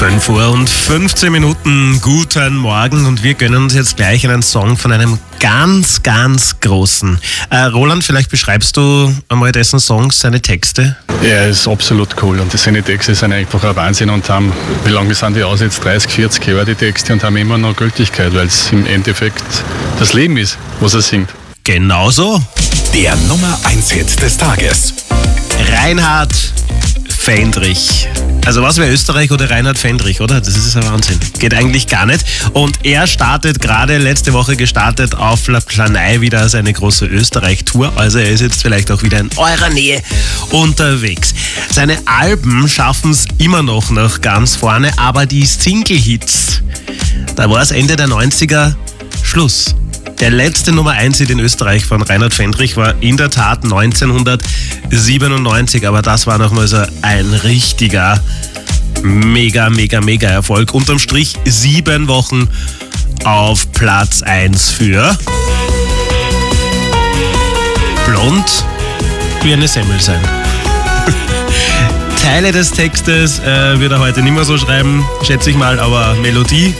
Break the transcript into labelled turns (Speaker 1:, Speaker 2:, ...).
Speaker 1: 5 Uhr und 15 Minuten, guten Morgen und wir gönnen uns jetzt gleich einen Song von einem ganz, ganz großen. Roland, vielleicht beschreibst du einmal dessen Songs, seine Texte?
Speaker 2: Er ist absolut cool und seine Texte sind einfach ein Wahnsinn und haben, wie lange sind die aus jetzt, 30, 40 Jahre die Texte und haben immer noch Gültigkeit, weil es im Endeffekt das Leben ist, was er singt.
Speaker 1: Genau so.
Speaker 3: Der Nummer 1 Hit des Tages.
Speaker 1: Reinhard Fendrich. Also was wäre Österreich oder Reinhard Fendrich, oder? Das ist ein Wahnsinn. Geht eigentlich gar nicht. Und er startet gerade letzte Woche gestartet auf La Planei wieder seine große Österreich-Tour. Also er ist jetzt vielleicht auch wieder in eurer Nähe unterwegs. Seine Alben schaffen es immer noch nach ganz vorne, aber die Single-Hits, da war es Ende der 90er Schluss. Der letzte Nummer 1 Hit in Österreich von Reinhard Fendrich war in der Tat 1997, aber das war nochmal so ein richtiger mega Erfolg. Unterm Strich 7 Wochen auf Platz 1 für Blond wie eine Semmel sein. Teile des Textes wird er heute nicht mehr so schreiben, schätze ich mal, aber Melodie